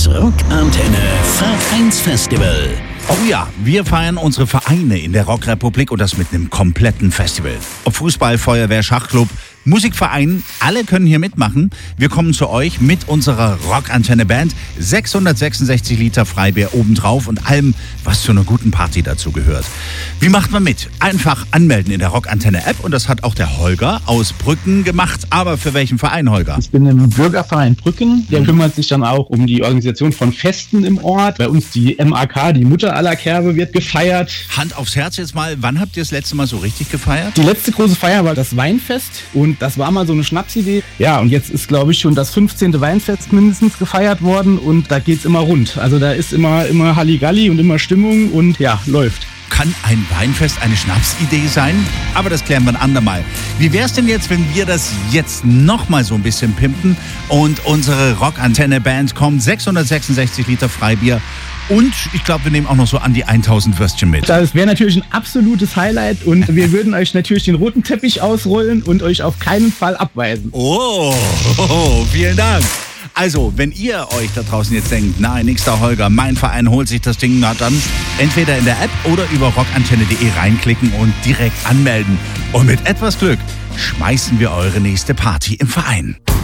Das Rockantenne Vereinsfestival. Oh ja, wir feiern unsere Vereine in der Rockrepublik und das mit einem kompletten Festival. Ob Fußball, Feuerwehr, Schachclub, Musikverein, alle können hier mitmachen. Wir kommen zu euch mit unserer Rockantenne-Band. 666 Liter Freibier obendrauf und allem, was zu einer guten Party dazu gehört. Wie macht man mit? Einfach anmelden in der Rockantenne-App und das hat auch der Holger aus Brücken gemacht. Aber für welchen Verein, Holger? Ich bin im Bürgerverein Brücken. Der kümmert sich dann auch um die Organisation von Festen im Ort. Bei uns die MAK, die Mutter aller Kerbe, wird gefeiert. Hand aufs Herz jetzt mal, wann habt ihr das letzte Mal so richtig gefeiert? Die letzte große Feier war das Weinfest und das war mal so eine Schnapsidee. Ja, und jetzt ist, glaube ich, schon das 15. Weinfest mindestens gefeiert worden und da geht's immer rund. Also da ist immer Halligalli und immer Stimmung und ja, läuft. Kann ein Weinfest eine Schnapsidee sein? Aber das klären wir ein andermal. Wie wär's denn jetzt, wenn wir das jetzt nochmal so ein bisschen pimpen und unsere Rockantenne-Band kommt, 666 Liter Freibier und ich glaube, wir nehmen auch noch so an die 1000 Würstchen mit. Das wäre natürlich ein absolutes Highlight und wir würden euch natürlich den roten Teppich ausrollen und euch auf keinen Fall abweisen. Oh, vielen Dank. Also, wenn ihr euch da draußen jetzt denkt, nein, nix da Holger, mein Verein holt sich das Ding, na dann entweder in der App oder über rockantenne.de reinklicken und direkt anmelden. Und mit etwas Glück schmeißen wir eure nächste Party im Verein.